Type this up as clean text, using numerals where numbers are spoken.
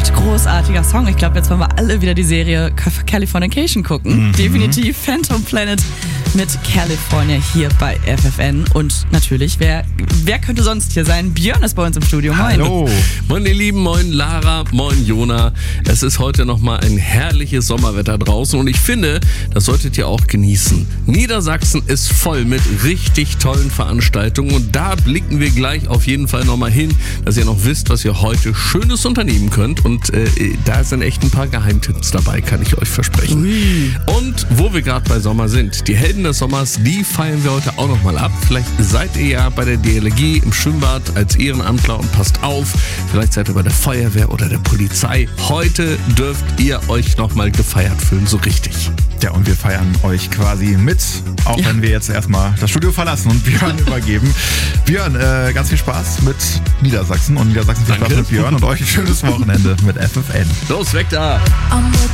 echt großartiger Song. Ich glaube, jetzt wollen wir alle wieder die Serie Californication gucken. Definitiv Phantom Planet mit California hier bei FFN. Und natürlich, wer könnte sonst hier sein? Björn ist bei uns im Studio. Moin. Hallo. Moin ihr Lieben, moin Lara, moin Jona. Es ist heute nochmal ein herrliches Sommerwetter draußen und ich finde, das solltet ihr auch genießen. Niedersachsen ist voll mit richtig tollen Veranstaltungen und da blicken wir gleich auf jeden Fall nochmal hin, dass ihr noch wisst, was ihr heute Schönes unternehmen könnt und da sind echt ein paar Geheimtipps dabei, kann ich euch versprechen. Ui. Und wo wir gerade bei Sommer sind, die Helden des Sommers, die feiern wir heute auch nochmal ab. Vielleicht seid ihr ja bei der DLRG im Schwimmbad als Ehrenamtler und passt auf. Vielleicht seid ihr bei der Feuerwehr oder der Polizei. Heute dürft ihr euch nochmal gefeiert fühlen, so richtig. Ja, und wir feiern euch quasi mit, auch wenn wir jetzt erstmal das Studio verlassen und Björn übergeben. Björn, ganz viel Spaß mit Niedersachsen und Niedersachsen viel Spaß mit Björn und euch ein schönes Wochenende mit FFN. Los, weg da! I'm